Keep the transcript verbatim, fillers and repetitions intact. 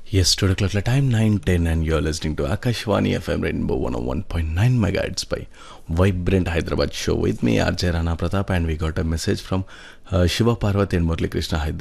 Yes, today clock la time nine ten and you're listening to Akashwani F M Rainbow one oh one point nine megahertz by Vibrant Hyderabad show with me R J Rana Pratap, and we got a message from uh, Shiva Parvati and Murli Krishna Hyderabad.